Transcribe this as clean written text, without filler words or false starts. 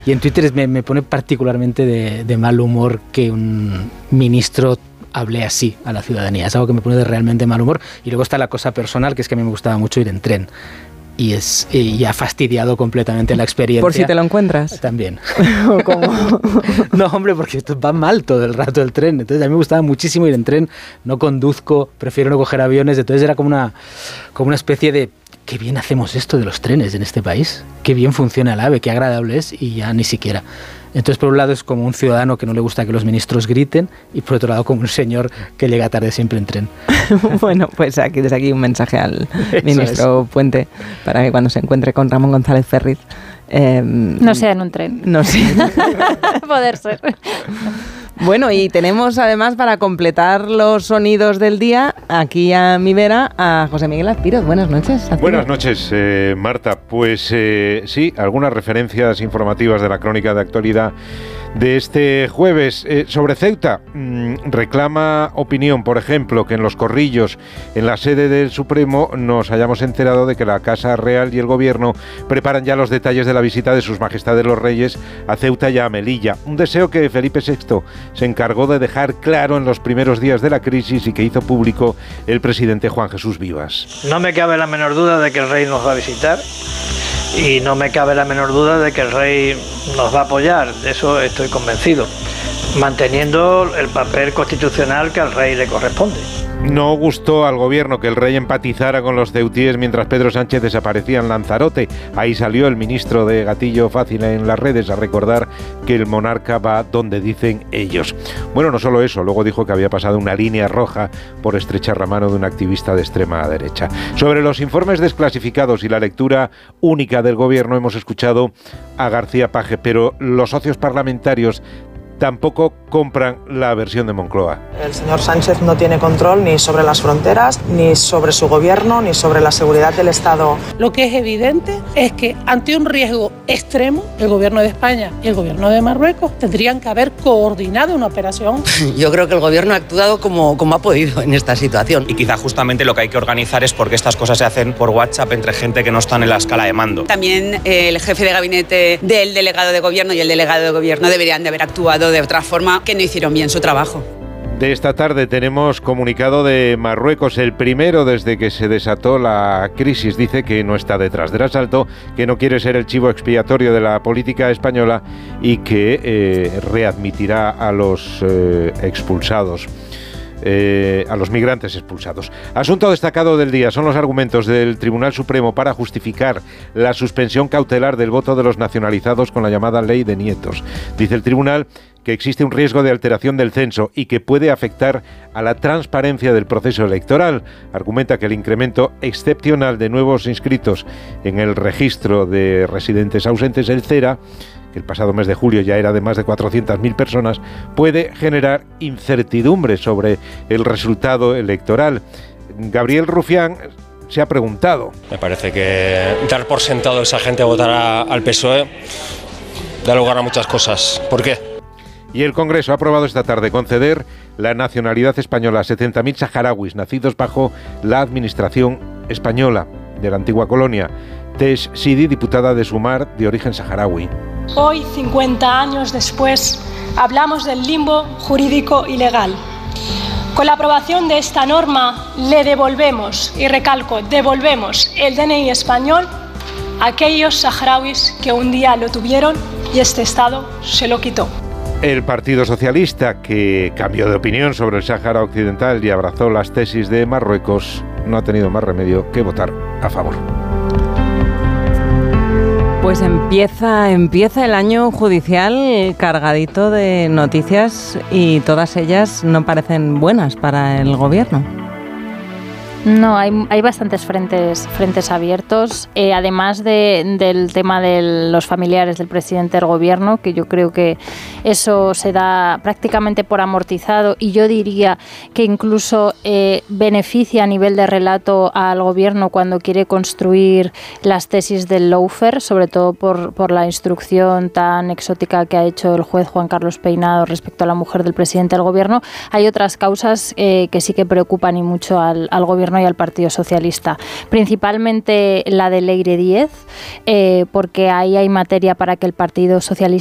Y en Twitter me pone particularmente de mal humor que un ministro hable así a la ciudadanía. Es algo que me pone de realmente mal humor. Y luego está la cosa personal, que es que a mí me gustaba mucho ir en tren. Y ha fastidiado completamente la experiencia. ¿Por si te lo encuentras? También. ¿Cómo? No, hombre, porque esto va mal todo el rato el tren. Entonces a mí me gustaba muchísimo ir en tren. No conduzco, prefiero no coger aviones. Entonces era como una especie de... Qué bien hacemos esto de los trenes en este país. Qué bien funciona el AVE, qué agradable es, y ya ni siquiera. Entonces, por un lado, es como un ciudadano que no le gusta que los ministros griten, y por otro lado, como un señor que llega tarde siempre en tren. Bueno, pues desde aquí un mensaje al ministro Puente, para que cuando se encuentre con Ramón González Ferriz... no sea en un tren. No sé. Poder ser. Bueno, y tenemos además, para completar los sonidos del día, aquí a mi vera, a José Miguel Azpiroz. Buenas noches, Azpiroz. Buenas noches, Marta. Pues sí, algunas referencias informativas de la crónica de actualidad de este jueves. Sobre Ceuta, reclama opinión, por ejemplo, que en Los Corrillos, en la sede del Supremo, nos hayamos enterado de que la Casa Real y el Gobierno preparan ya los detalles de la visita de sus majestades los reyes a Ceuta y a Melilla. Un deseo que Felipe VI se encargó de dejar claro en los primeros días de la crisis y que hizo público el presidente Juan Jesús Vivas. No me cabe la menor duda de que el rey nos va a visitar y no me cabe la menor duda de que el rey nos va a apoyar, de eso estoy convencido, manteniendo el papel constitucional que al rey le corresponde. No gustó al gobierno que el rey empatizara con los ceutíes mientras Pedro Sánchez desaparecía en Lanzarote. Ahí salió el ministro de Gatillo Fácil en las redes a recordar que el monarca va donde dicen ellos. Bueno, no solo eso, luego dijo que había pasado una línea roja por estrechar la mano de un activista de extrema derecha. Sobre los informes desclasificados y la lectura única del gobierno hemos escuchado a García Page, pero los socios parlamentarios tampoco compran la versión de Moncloa. El señor Sánchez no tiene control ni sobre las fronteras, ni sobre su gobierno, ni sobre la seguridad del Estado. Lo que es evidente es que ante un riesgo extremo, el gobierno de España y el gobierno de Marruecos tendrían que haber coordinado una operación. Yo creo que el gobierno ha actuado como ha podido en esta situación. Y quizá justamente lo que hay que organizar es porque estas cosas se hacen por WhatsApp entre gente que no están en la escala de mando. También el jefe de gabinete del delegado de gobierno y el delegado de gobierno deberían de haber actuado de otra forma, que no hicieron bien su trabajo. De esta tarde tenemos comunicado de Marruecos, el primero desde que se desató la crisis. Dice que no está detrás del asalto, que no quiere ser el chivo expiatorio de la política española y que readmitirá a los expulsados. A los migrantes expulsados. Asunto destacado del día son los argumentos del Tribunal Supremo para justificar la suspensión cautelar del voto de los nacionalizados con la llamada ley de nietos. Dice el tribunal que existe un riesgo de alteración del censo y que puede afectar a la transparencia del proceso electoral. Argumenta que el incremento excepcional de nuevos inscritos en el registro de residentes ausentes, el CERA, que el pasado mes de julio ya era de más de 400.000 personas, puede generar incertidumbre sobre el resultado electoral. Gabriel Rufián se ha preguntado. Me parece que dar por sentado a esa gente a votar al PSOE da lugar a muchas cosas. ¿Por qué? Y el Congreso ha aprobado esta tarde conceder la nacionalidad española a 70.000 saharauis nacidos bajo la administración española de la antigua colonia. Tesh Sidi, diputada de Sumar, de origen saharaui. Hoy, 50 años después, hablamos del limbo jurídico y legal. Con la aprobación de esta norma le devolvemos, y recalco, devolvemos el DNI español a aquellos saharauis que un día lo tuvieron y este Estado se lo quitó. El Partido Socialista, que cambió de opinión sobre el Sáhara Occidental y abrazó las tesis de Marruecos, no ha tenido más remedio que votar a favor. Pues empieza el año judicial cargadito de noticias y todas ellas no parecen buenas para el gobierno. No, hay bastantes frentes abiertos, además del tema de los familiares del presidente del gobierno, que yo creo que eso se da prácticamente por amortizado y yo diría que incluso beneficia a nivel de relato al gobierno cuando quiere construir las tesis del lawfare, sobre todo por la instrucción tan exótica que ha hecho el juez Juan Carlos Peinado respecto a la mujer del presidente del gobierno. Hay otras causas que sí que preocupan y mucho al gobierno Gobierno y al Partido Socialista. Principalmente la de Leire Díez, porque ahí hay materia para que el Partido Socialista